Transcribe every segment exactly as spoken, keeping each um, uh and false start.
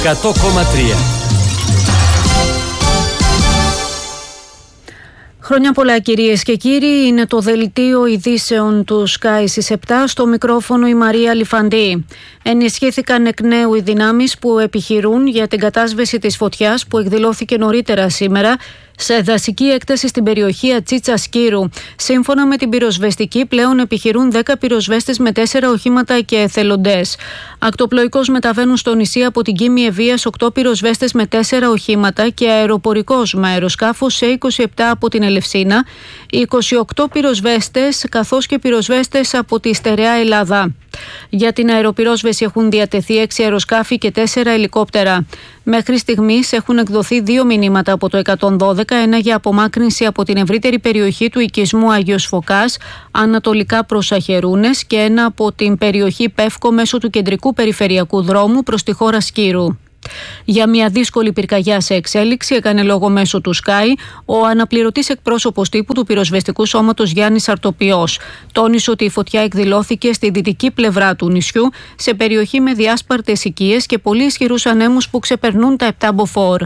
εκατό κόμμα τρία. Χρόνια πολλά κυρίες και κύριοι, είναι το δελτίο ειδήσεων του Sky στις επτά, στο μικρόφωνο η Μαρία Λιφαντή. Ενισχύθηκαν εκ νέου οι δυνάμεις που επιχειρούν για την κατάσβεση της φωτιάς που εκδηλώθηκε νωρίτερα σήμερα σε δασική έκταση στην περιοχή Ατσίτσα Σκύρου. Σύμφωνα με την πυροσβεστική, πλέον επιχειρούν δέκα πυροσβέστες με τέσσερα οχήματα και εθελοντές. Ακτοπλοϊκώς μεταβαίνουν στο νησί από την Κίμη Ευβοίας οκτώ πυροσβέστες με τέσσερα οχήματα και αεροπορικός με αεροσκάφος σε είκοσι επτά από την Ελευσίνα, είκοσι οκτώ πυροσβέστες καθώς και πυροσβέστες από τη Στερεά Ελλάδα. Για την αεροπυρόσβεση έχουν διατεθεί έξι αεροσκάφη και τέσσερα ελικόπτερα. Μέχρι στιγμής έχουν εκδοθεί δύο μηνύματα από το εκατόν δώδεκα, ένα για απομάκρυνση από την ευρύτερη περιοχή του οικισμού Άγιος Φωκάς, ανατολικά προς Αχερούνες, και ένα από την περιοχή Πεύκο μέσω του κεντρικού περιφερειακού δρόμου προς τη χώρα Σκύρου. Για μια δύσκολη πυρκαγιά σε εξέλιξη έκανε λόγο μέσω του Sky ο αναπληρωτής εκπρόσωπος τύπου του πυροσβεστικού σώματος Γιάννης Αρτοπιός. Τόνισε ότι η φωτιά εκδηλώθηκε στη δυτική πλευρά του νησιού, σε περιοχή με διάσπαρτες οικίες και πολύ ισχυρούς ανέμους που ξεπερνούν τα επτά μποφόρ.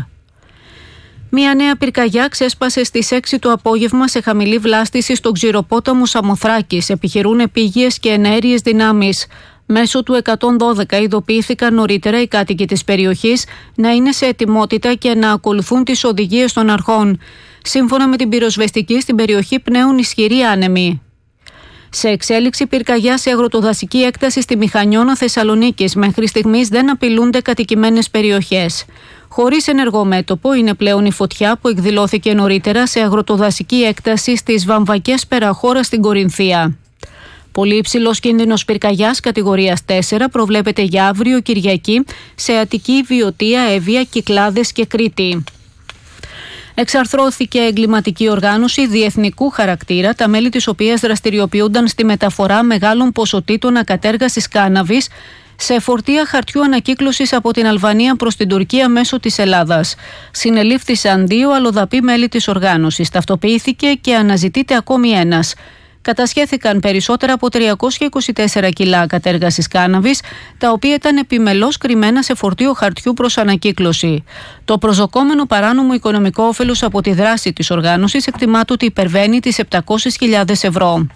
Μια νέα πυρκαγιά ξέσπασε στις έξι το απόγευμα σε χαμηλή βλάστηση στο ξηροπόταμο Σαμοθράκης. Επιχειρούν επίγειες και εναέριες δυνάμεις. Μέσω του εκατόν δώδεκα ειδοποιήθηκαν νωρίτερα οι κάτοικοι της περιοχής να είναι σε ετοιμότητα και να ακολουθούν τις οδηγίες των αρχών. Σύμφωνα με την πυροσβεστική, στην περιοχή πνέουν ισχυροί άνεμοι. Σε εξέλιξη πυρκαγιά σε αγροτοδασική έκταση στη Μηχανιώνα Θεσσαλονίκης. Μέχρι στιγμής δεν απειλούνται κατοικημένες περιοχές. Χωρίς ενεργό μέτωπο είναι πλέον η φωτιά που εκδηλώθηκε νωρίτερα σε αγροτοδασική έκταση στις Βαμβακές Περαχώρα στην Κορινθία. Πολύ υψηλός κίνδυνος πυρκαγιάς κατηγορίας τέσσερα προβλέπεται για αύριο Κυριακή σε Αττική, Βιωτία, Εύβοια, Κυκλάδες και Κρήτη. Εξαρθρώθηκε εγκληματική οργάνωση διεθνικού χαρακτήρα, τα μέλη της οποίας δραστηριοποιούνταν στη μεταφορά μεγάλων ποσοτήτων ακατέργασης κάναβης σε φορτία χαρτιού ανακύκλωσης από την Αλβανία προς την Τουρκία μέσω της Ελλάδας. Συνελήφθησαν δύο αλλοδαποί μέλη της οργάνωσης. Ταυτοποιήθηκε και αναζητείται ακόμη ένας. Κατασχέθηκαν περισσότερα από τριακόσια είκοσι τέσσερα κιλά κατέργασης κάναβης, τα οποία ήταν επιμελώς κρυμμένα σε φορτίο χαρτιού προς ανακύκλωση. Το προσδοκόμενο παράνομο οικονομικό όφελος από τη δράση της οργάνωσης εκτιμάται ότι υπερβαίνει τις επτακόσιες χιλιάδες ευρώ.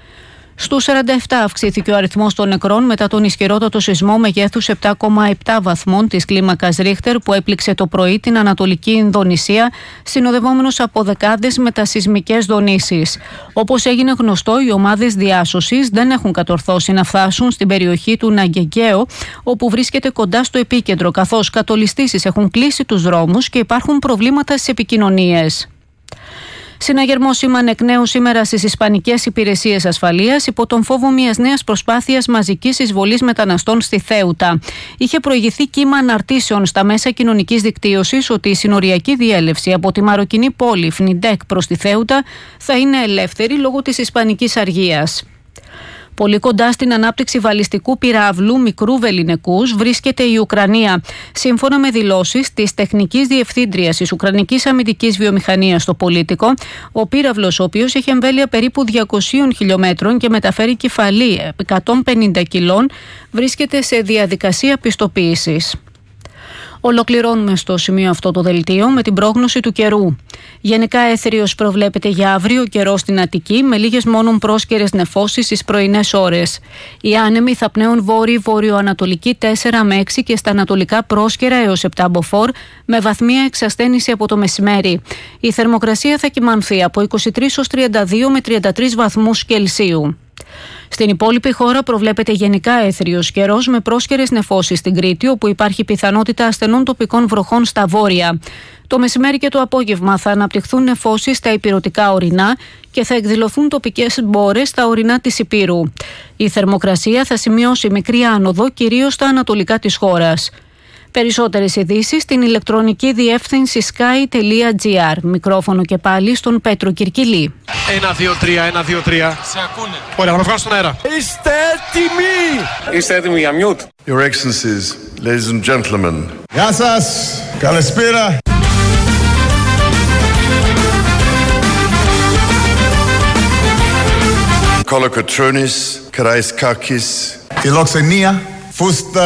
Στους σαράντα επτά αυξήθηκε ο αριθμός των νεκρών μετά τον ισχυρότατο σεισμό μεγέθους επτά κόμμα επτά βαθμών της κλίμακας Ρίχτερ που έπληξε το πρωί την Ανατολική Ινδονησία, συνοδευόμενος από δεκάδες μετασεισμικές δονήσεις. Όπως έγινε γνωστό, οι ομάδες διάσωσης δεν έχουν κατορθώσει να φτάσουν στην περιοχή του Ναγκεγκαίο, όπου βρίσκεται κοντά στο επίκεντρο, καθώς κατολιστήσεις έχουν κλείσει τους δρόμους και υπάρχουν προβλήματα στις επικοινωνίες. Συναγερμός σήμανε εκ νέου σήμερα στις Ισπανικές Υπηρεσίες Ασφαλείας υπό τον φόβο μιας νέας προσπάθειας μαζικής εισβολής μεταναστών στη Θέουτα. Είχε προηγηθεί κύμα αναρτήσεων στα μέσα κοινωνικής δικτύωσης ότι η συνοριακή διέλευση από τη μαροκινή πόλη Φνιντέκ προς τη Θέουτα θα είναι ελεύθερη λόγω της ισπανικής αργίας. Πολύ κοντά στην ανάπτυξη βαλιστικού πυράβλου μικρού βεληνικούς βρίσκεται η Ουκρανία. Σύμφωνα με δηλώσεις της τεχνικής διευθύντριας της Ουκρανικής Αμυντικής Βιομηχανίας στο Πολίτικο, ο πύραυλος, ο οποίος έχει εμβέλεια περίπου διακόσια χιλιόμετρων και μεταφέρει κεφαλή εκατόν πενήντα κιλών, βρίσκεται σε διαδικασία πιστοποίησης. Ολοκληρώνουμε στο σημείο αυτό το δελτίο με την πρόγνωση του καιρού. Γενικά έθριος προβλέπεται για αύριο καιρό στην Αττική, με λίγες μόνον πρόσκαιρες νεφώσεις στις πρωινές ώρες. Οι άνεμοι θα πνέουν βόρειο-βορειοανατολική τέσσερα με έξι και στα ανατολικά πρόσκαιρα έως επτά μποφόρ, με βαθμία εξασθένηση από το μεσημέρι. Η θερμοκρασία θα κυμανθεί από είκοσι τρεις έως τριάντα δύο με τριάντα τρεις βαθμούς Κελσίου. Στην υπόλοιπη χώρα προβλέπεται γενικά έθριος καιρός με πρόσκαιρες νεφώσεις στην Κρήτη, όπου υπάρχει πιθανότητα ασθενών τοπικών βροχών στα βόρεια. Το μεσημέρι και το απόγευμα θα αναπτυχθούν νεφώσεις στα ηπειρωτικά ορεινά και θα εκδηλωθούν τοπικές μπόρες στα ορεινά της Ηπείρου. Η θερμοκρασία θα σημειώσει μικρή άνοδο κυρίως στα ανατολικά της χώρας. Περισσότερες ειδήσεις στην ηλεκτρονική διεύθυνση sky τελεία gr. Μικρόφωνο και πάλι στον Πέτρο Κυρκυλή. ένα δύο τρία, ένα δύο τρία. Σε ακούνε. Ωραία, να με βγάλω στον αέρα. Είστε έτοιμοι! Είστε έτοιμοι για μιούτ? Your Excellencies, ladies and gentlemen. Γεια σας! Καλησπέρα! Kolokotronis, Karaiskakis. Φιλοξενία, φούστα.